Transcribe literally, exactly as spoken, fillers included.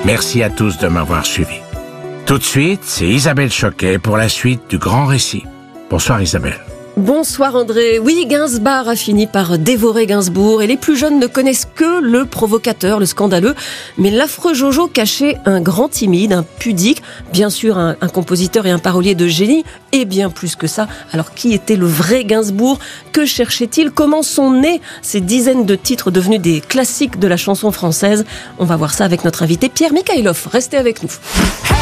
Merci à tous de m'avoir suivi. Tout de suite, c'est Isabelle Choquet pour la suite du grand récit. Bonsoir Isabelle. Bonsoir André. Oui, Gainsbourg a fini par dévorer Gainsbourg et les plus jeunes ne connaissent que le provocateur, le scandaleux. Mais l'affreux Jojo cachait un grand timide, un pudique, bien sûr un, un compositeur et un parolier de génie, et bien plus que ça. Alors qui était le vrai Gainsbourg? Que cherchait-il? Comment sont nés ces dizaines de titres devenus des classiques de la chanson française? On va voir ça avec notre invité Pierre Mikhaïlov. Restez avec nous.